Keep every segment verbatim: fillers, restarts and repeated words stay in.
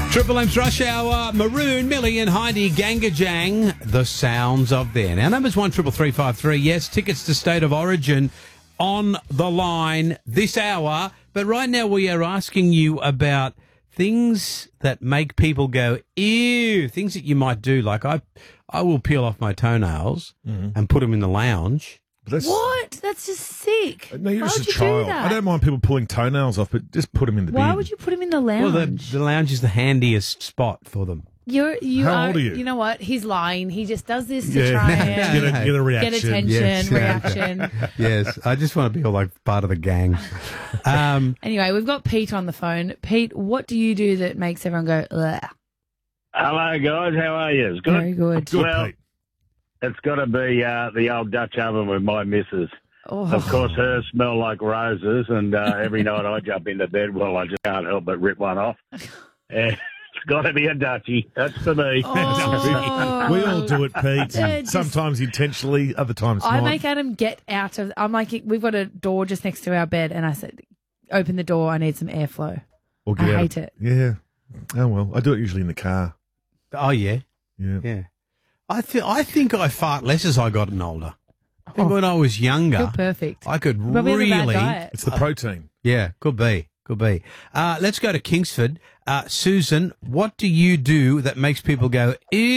Triple M's Rush Hour, Maroon, Millie and Heidi Gangajang, the sounds of there. Our number's one triple three five three. Yes, tickets to State of Origin on the line this hour. But right now we are asking you about things that make people go, ew, things that you might do. Like I I will peel off my toenails mm-hmm. and put them in the lounge. That's, what? That's just sick. No, you're Why just would a you child. do that? I don't mind people pulling toenails off, but just put them in the bin. Why would you put him in the lounge? Well, the, the lounge is the handiest spot for them. You're, you How are, old are you? You know what? He's lying. He just does this to Yeah. try Get and a, get a reaction. get attention, Yes. reaction. Yes, I just want to be like part of the gang. Um, Anyway, we've got Pete on the phone. Pete, what do you do that makes everyone go, ugh? Hello, guys. How are you? It's good. Very good. Good, Well, Pete. It's got to be uh, the old Dutch oven with my missus. Oh. Of course, hers smell like roses, and uh, every night I jump into bed, well, I just can't help but rip one off. And it's got to be a Dutchie. That's for me. Oh. We all do it, Pete. Yeah, just- Sometimes intentionally, other times I not. make Adam get out of. I'm like, we've got a door just next to our bed, and I said, open the door. I need some airflow. Or get I out. hate it. Yeah. Oh, well. I do it usually in the car. oh, yeah. Yeah. Yeah. I, th- I think I fart less as I gotten older. I think Oh. when I was younger, You're perfect. I could Probably have a bad really... diet. It's the protein. Yeah, could be. Could be. Uh, let's go to Kingsford. Uh, Susan, what do you do that makes people go,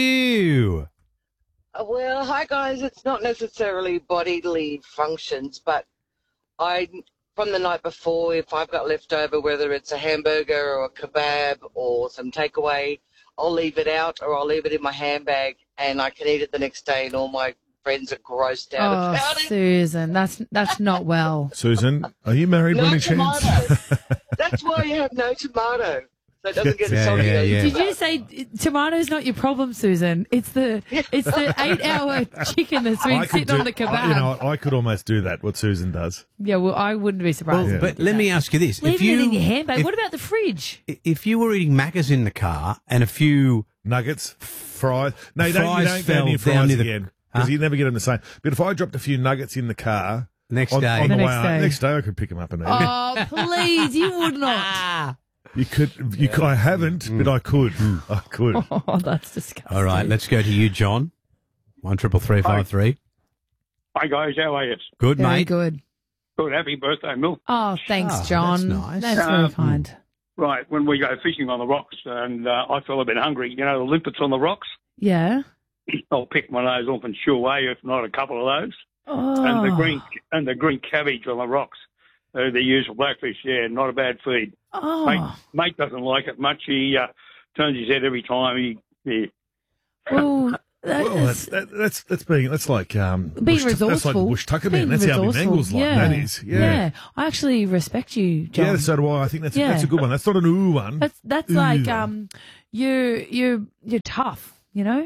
ew? Uh, Well, hi guys. It's not necessarily bodily functions, but I, from the night before, if I've got leftover, whether it's a hamburger or a kebab or some takeaway, I'll leave it out or I'll leave it in my handbag and I can eat it the next day and all my friends are grossed out Oh, about it. Susan, that's that's not well. Susan, are you married by No any chance? tomato. That's why you have no tomato. So it doesn't get Yeah, soggy. yeah, yeah. Did you say tomato's not your problem, Susan? It's the it's the eight-hour chicken that's been I could sitting do, on the kebab. I, you know, I could almost do that, what Susan does. Yeah, well, I wouldn't be surprised. Well, if but you let did me that. ask you this. Leave if it you, in your handbag. if, What about the fridge? if you were eating Maccas in the car and a few... Nuggets, fries. No, you don't, you Fries don't fell go near down fries near the- again because Huh? you never get them the same. But if I dropped a few nuggets in the car... Next on, day. on The the, next way out, day. next day I could pick them up and eat. Oh, please, you would not. You could, you could, I haven't, but I could. I could. Oh, that's disgusting. All right, let's go to you, John. One triple three five three. Hi guys, how are you? Good, Very mate. good. Good, happy birthday, Mill. Oh, thanks, Oh, John. that's nice. That's very Um, kind. Right, when we go fishing on the rocks and uh, I feel a bit hungry, you know, the limpets on the rocks, Yeah. I'll pick one of those off and shoo away, if not a couple of those. Oh. And the green and the green cabbage on the rocks, uh, the usual blackfish, yeah, not a bad feed. Oh. Mate, mate doesn't like it much. He uh, turns his head every time he... he Well, that Well, that's, is- that, that's, that's being, that's like, um, being bush, that's like resourceful. bush tucker Being man. That's how resourceful. Mangle's like. Yeah. That is. Yeah. I actually respect you, John. Yeah, so do I. I think that's, Yeah. that's a good one. That's not an ooh one. That's that's Ooh. like um, you you you're tough, you know.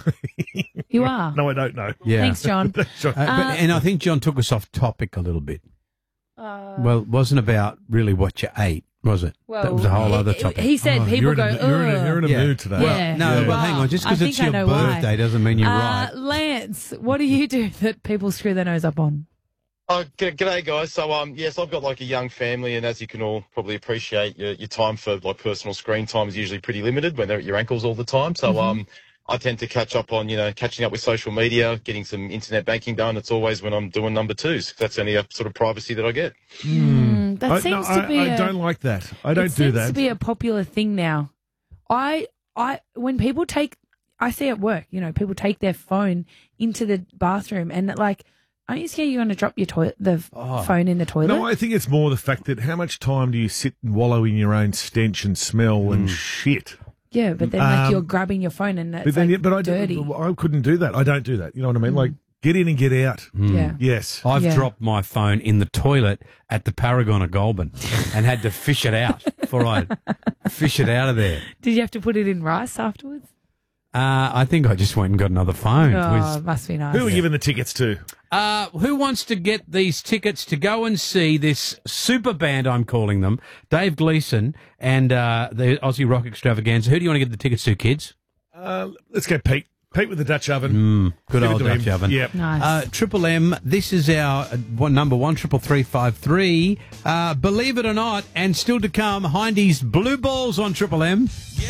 You are. No, I don't know. Yeah. Thanks, John. Sure. Uh, but, Uh, and I think John took us off topic a little bit. Uh, Well, it wasn't about really what you ate, was it? well, that was a whole he, other topic. He said Oh, people you're go, in a, you're, in a, you're in a Yeah. mood today. Yeah. no, Yeah. but hang on. Just because I it's think I your know why. birthday doesn't mean you're uh, right. Lance, what do you do that people screw their nose up on? Oh, g- g'day guys. So, um, yes, I've got like a young family, and as you can all probably appreciate, your, your time for like personal screen time is usually pretty limited when they're at your ankles all the time. So, Mm-hmm. um, I tend to catch up on, you know, catching up with social media, getting some internet banking done. It's always when I'm doing number twos. That's the only uh, sort of privacy that I get. Mm, that I, seems no, to I, be. I a- don't like that. I don't it do seems that. to be a popular thing now. I, I, when people take, I see at work, you know, people take their phone into the bathroom and like, aren't you scared you're going to drop your toilet, the Oh. phone in the toilet? No, I think it's more the fact that how much time do you sit and wallow in your own stench and smell and shit? yeah, but then like Um, you're grabbing your phone and it's But then, like yeah, but I, dirty. do, I couldn't do that. I don't do that. You know what I mean? Like, get in and get out. Yeah. Yes. I've Yeah. dropped my phone in the toilet at the Paragon of Goulburn and had to fish it out before I fish it out of there. Did you have to put it in rice afterwards? Uh, I think I just went and got another phone. It Oh, was- it must be nice. Who are we giving the tickets to? Uh, who wants to get these tickets to go and see this super band, I'm calling them, Dave Gleeson and uh, the Aussie Rock Extravaganza? Who do you want to get the tickets to, kids? Uh, let's go Pete. Pete with the Dutch oven. Mm, good Give it old to Dutch him. oven. Yep. Nice. Uh, Triple M, this is our uh, one, number one, triple three five three. Uh, believe it or not, and still to come, Hindy's Blue Balls on Triple M.